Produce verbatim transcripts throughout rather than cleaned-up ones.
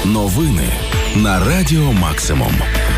Новини на Радіо Максимум.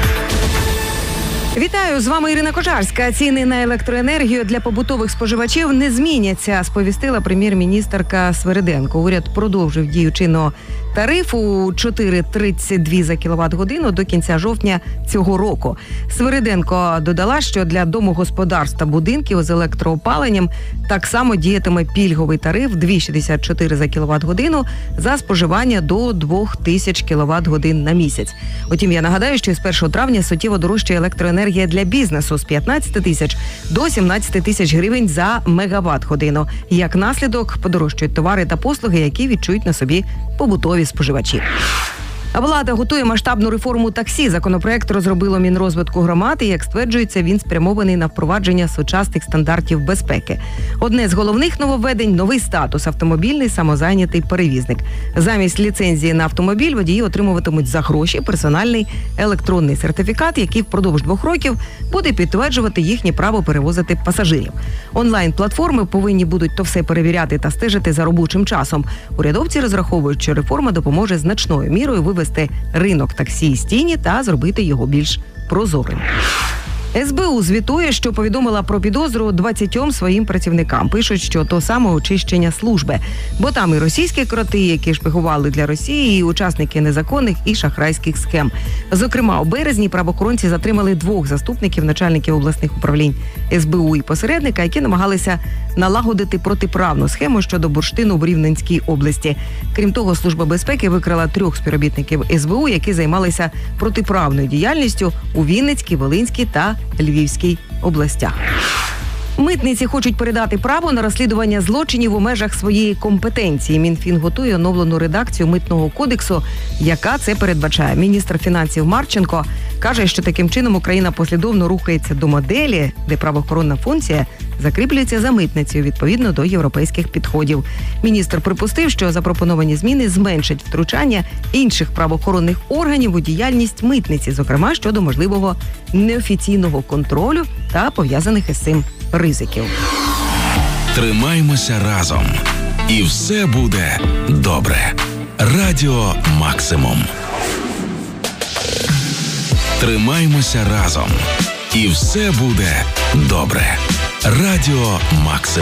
Вітаю, з вами Ірина Кожарська. Ціни на електроенергію для побутових споживачів не зміняться, сповістила прем'єр-міністерка Свериденко. Уряд продовжив дію чинного тарифу чотири тридцять два за кіловат-годину до кінця жовтня цього року. Свериденко додала, що для домогосподарств та будинків з електроопаленням так само діятиме пільговий тариф два шістдесят чотири за кіловат-годину за споживання до двох тисяч кіловат-годин на місяць. Утім, я нагадаю, що з першого травня суттєво дорожчає електроенергія для бізнесу з п'ятнадцяти тисяч до сімнадцяти тисяч гривень за мегаватт-годину. Як наслідок, подорожчають товари та послуги, які відчують на собі побутові споживачі. Влада готує масштабну реформу таксі. Законопроект розробило Мінрозвитку громад і, як стверджується, він спрямований на впровадження сучасних стандартів безпеки. Одне з головних нововведень – новий статус – автомобільний самозайнятий перевізник. Замість ліцензії на автомобіль водії отримуватимуть за гроші персональний електронний сертифікат, який впродовж двох років буде підтверджувати їхнє право перевозити пасажирів. Онлайн-платформи повинні будуть то все перевіряти та стежити за робочим часом. Урядовці розраховують, що реформа допоможе значною мірою вивести ринок таксі з тіні та зробити його більш прозорим. ес бе у звітує, що повідомила про підозру двадцятьом своїм працівникам. Пишуть, що то саме очищення служби. Бо там і російські кроти, які шпигували для Росії, і учасники незаконних і шахрайських схем. Зокрема, у березні правоохоронці затримали двох заступників начальників обласних управлінь ес бе у і посередника, які намагалися налагодити протиправну схему щодо бурштину в Рівненській області. Крім того, Служба безпеки викрила трьох співробітників ес бе у, які займалися протиправною діяльністю у Вінницькій, Волинській та Львівській областях. Митниці хочуть передати право на розслідування злочинів у межах своєї компетенції. Мінфін готує оновлену редакцію Митного кодексу, яка це передбачає. Міністр фінансів Марченко каже, що таким чином Україна послідовно рухається до моделі, де правоохоронна функція закріплюється за митницею відповідно до європейських підходів. Міністр припустив, що запропоновані зміни зменшать втручання інших правоохоронних органів у діяльність митниці, зокрема щодо можливого неофіційного контролю та пов'язаних із цим ризиків. Тримаймося разом. І все буде добре. Радіо Максимум. Тримаймося разом. І все буде добре. Радіо Максимум.